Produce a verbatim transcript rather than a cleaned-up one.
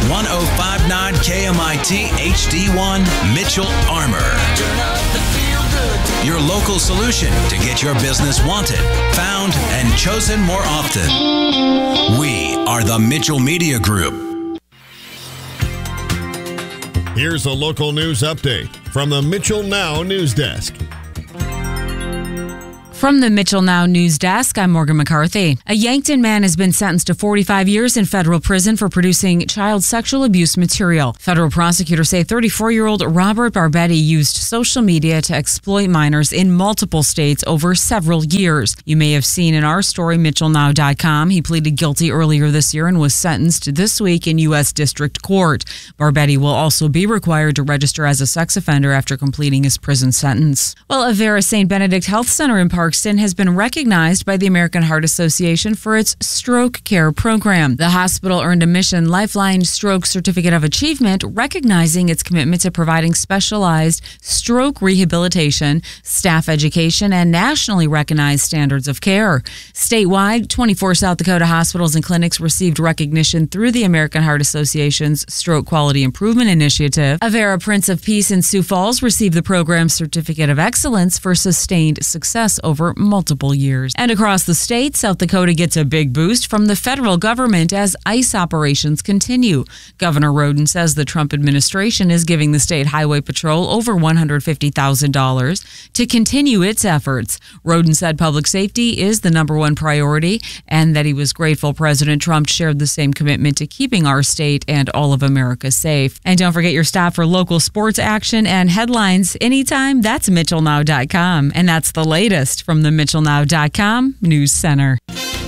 one oh five point nine K M I T H D one, Mitchell Armor. Your local solution to get your business wanted, found, and chosen more often. We are the Mitchell Media Group. Here's a local news update from the Mitchell Now News Desk. From the Mitchell Now News Desk, I'm Morgan McCarthy. A Yankton man has been sentenced to forty-five years in federal prison for producing child sexual abuse material. Federal prosecutors say thirty-four-year-old Robert Barbetti used social media to exploit minors in multiple states over several years. You may have seen in our story, Mitchell Now dot com. He pleaded guilty earlier this year and was sentenced this week in U S District Court. Barbetti will also be required to register as a sex offender after completing his prison sentence. Well, Avera Saint Benedict Health Center in Park has been recognized by the American Heart Association for its stroke care program. The hospital earned a Mission Lifeline Stroke Certificate of Achievement, recognizing its commitment to providing specialized stroke rehabilitation, staff education, and nationally recognized standards of care. Statewide, twenty-four South Dakota hospitals and clinics received recognition through the American Heart Association's Stroke Quality Improvement Initiative. Avera Prince of Peace in Sioux Falls received the program's Certificate of Excellence for sustained success over multiple years. And across the state, South Dakota gets a big boost from the federal government as ICE operations continue. Governor Roden says the Trump administration is giving the state highway patrol over one hundred fifty thousand dollars to continue its efforts. Roden said public safety is the number one priority and that he was grateful President Trump shared the same commitment to keeping our state and all of America safe. And don't forget your stop for local sports action and headlines anytime. That's Mitchell Now dot com. And that's the latest from the Mitchell Now dot com News Center.